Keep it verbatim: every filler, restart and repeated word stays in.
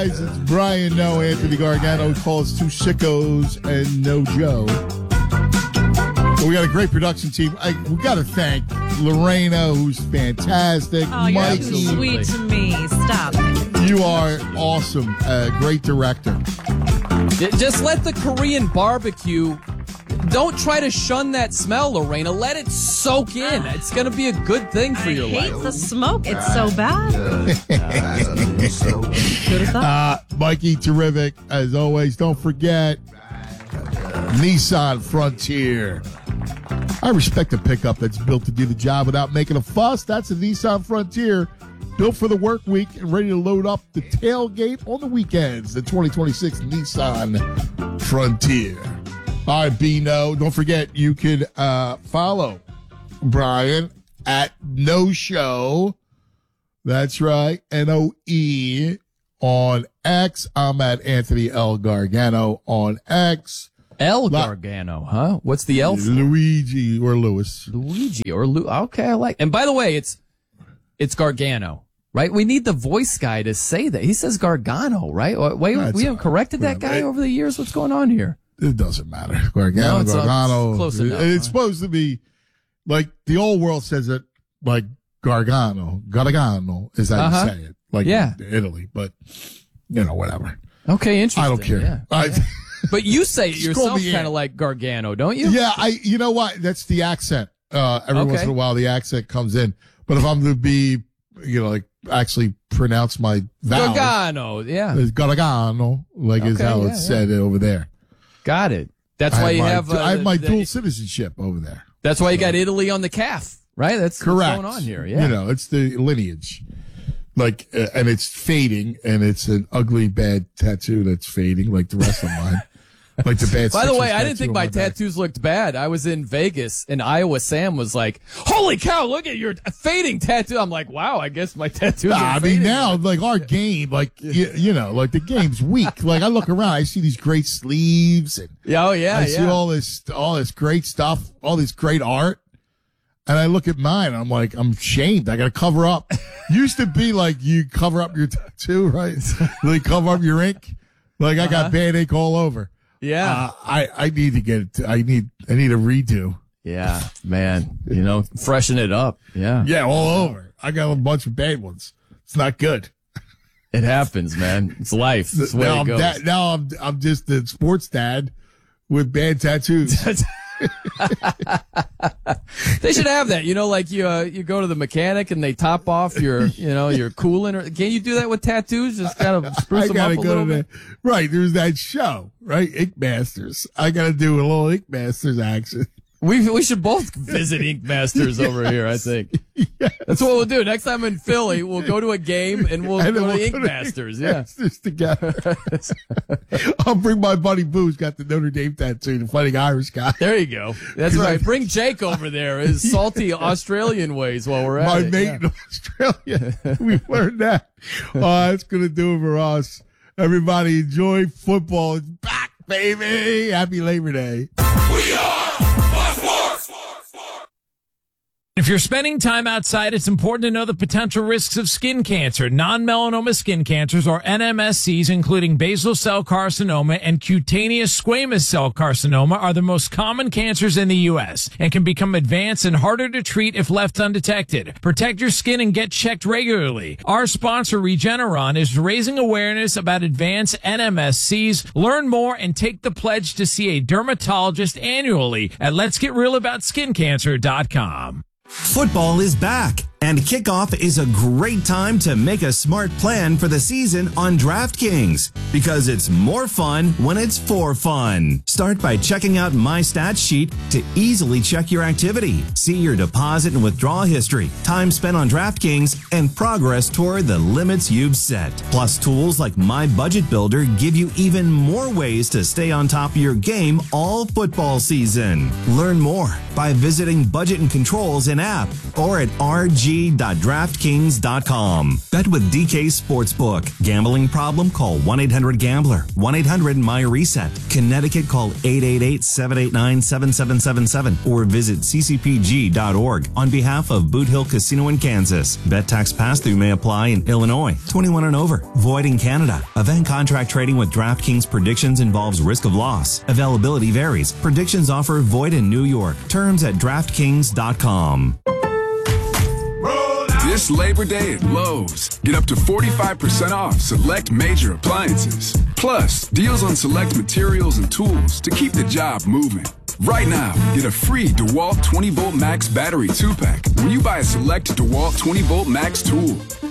guys. It's Brian, no Anthony Gargano. Call us two sickos and no Joe. Well, we got a great production team. I, we got to thank Lorena, who's fantastic. Oh, you're Mikey, too sweet to me. Stop it. You are awesome. Uh, great director. Just let the Korean barbecue. Don't try to shun that smell, Lorena. Let it soak in. It's going to be a good thing for I your hate life. the smoke. It's so bad. uh, Mikey, terrific. As always, don't forget Nissan Frontier. I respect a pickup that's built to do the job without making a fuss. That's a Nissan Frontier. Built for the work week and ready to load up the tailgate on the weekends. The twenty twenty-six Nissan Frontier. All right, Bino. Don't forget, you can uh, follow Brian at No Show. That's right, N O E on X. I'm at Anthony L. Gargano on X. El Gargano, huh? What's the L for? Luigi or Lewis. Luigi or Lu. Okay, I like. And by the way, it's it's Gargano, right? We need the voice guy to say that. He says Gargano, right? Wait, That's we haven't corrected that guy over the years. What's going on here? It doesn't matter. Gargano, No, it's, uh, Gargano. it's close enough, It's huh? supposed to be like the old world says it like Gargano. Gargano is how Uh-huh. you say it. Like Yeah. in Italy, but you know, whatever. Okay, interesting. I don't care. Yeah. I, But you say it Just call yourself me kind of Ant. like Gargano, don't you? yeah, I. You know what? That's the accent. Uh, every Okay. once in a while, the accent comes in. But if I'm to be, you know, like actually pronounce my vowels, Gargano, yeah. it's Gargano, like is Okay, how yeah, it's yeah. said over there. Got it. That's I why you my, have. Uh, I have my the- dual citizenship over there. That's why you got Italy on the calf, right? That's Correct. what's going on here. Yeah. You know, it's the lineage. Like, uh, and it's fading, and it's an ugly, bad tattoo that's fading, like the rest of mine. Like the bad. By the way, Sixers I didn't think tattoo my on back. tattoos looked bad. I was in Vegas, and Iowa Sam was like, "Holy cow, look at your fading tattoo!" I'm like, "Wow, I guess my tattoos Nah, are I fading." mean, now, like, our game, like, you, you know, like, the game's weak. Like, I look around, I see these great sleeves, and Yeah, oh yeah, I yeah. see all this, all this great stuff, all this great art. And I look at mine, and I'm like, I'm shamed. I got to cover up. Used to be like, you cover up your tattoo, right? Like, cover up your ink. Like, I got Uh-huh. bad ink all over. yeah, Uh, I, I need to get it. I need, I need a redo. yeah, man. You know, freshen it up. Yeah, Yeah, all over. I got a bunch of bad ones. It's not good. it happens, man. It's life. It's the way now, it I'm goes. da- now I'm, I'm just a sports dad with bad tattoos. They should have that. You know, like you uh, you go to the mechanic and they top off your, you know, your coolant. Or can you do that with tattoos? Just kind of spruce I them gotta up a go little to bit. that. Right, there's that show, right? Ink Masters. I gotta do a little Ink Masters action. We we should both visit Ink Masters over here. I think that's what we'll do next time in Philly. We'll go to a game and we'll And go then to we'll Ink go to Masters. Ink Yeah, Masters together. I'll bring my buddy Boo, who's got the Notre Dame tattoo, the Fighting Irish guy. there you go. That's right. Bring Jake over there. His salty Australian ways while we're at My it. mate Yeah. in Australia. We've learned that. Oh, that's going to do it for us. Everybody enjoy football. It's back, baby. Happy Labor Day. We are Fox Sports. If you're spending time outside, it's important to know the potential risks of skin cancer. Non-melanoma skin cancers, or N M S Cs, including basal cell carcinoma and cutaneous squamous cell carcinoma, are the most common cancers in the U S and can become advanced and harder to treat if left undetected. Protect your skin and get checked regularly. Our sponsor, Regeneron, is raising awareness about advanced N M S Cs. Learn more and take the pledge to see a dermatologist annually at lets get real about skin cancer dot com. Football is back, and kickoff is a great time to make a smart plan for the season on DraftKings, because it's more fun when it's for fun. Start by checking out My Stats Sheet to easily check your activity, see your deposit and withdrawal history, time spent on DraftKings, and progress toward the limits you've set. Plus, tools like My Budget Builder give you even more ways to stay on top of your game all football season. Learn more by visiting Budget and Controls in app or at R G g dot draft kings dot com. Bet with D K Sportsbook. Gambling problem? Call one eight hundred gambler. one eight hundred my reset. Connecticut, call eight eight eight, seven eight nine, seven seven seven seven or visit c c p g dot org on behalf of Boot Hill Casino in Kansas. Bet tax pass-through may apply in Illinois. twenty-one and over. Void in Canada. Event contract trading with DraftKings predictions involves risk of loss. Availability varies. Predictions offer void in New York. Terms at draft kings dot com. This Labor Day at Lowe's, get up to forty-five percent off select major appliances. Plus, deals on select materials and tools to keep the job moving. Right now, get a free DeWalt twenty volt Max battery two pack when you buy a select DeWalt twenty volt Max tool.